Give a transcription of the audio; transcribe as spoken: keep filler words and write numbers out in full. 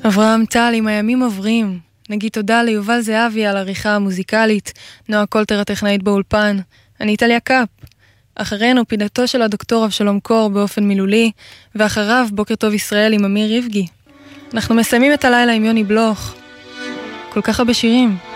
אברהם טל עם הימים עוברים. נגיד תודה ליובל זהבי על עריכה המוזיקלית, נועה קולטר הטכנאית באולפן, אני טליה קאפ. אחרינו פינתו של הדוקטור אבשלום קור באופן מילולי, ואחריו בוקר טוב ישראל עם אמיר ריבגי. אנחנו מסיימים את הלילה עם יוני בלוך. כל כך הרבה שירים.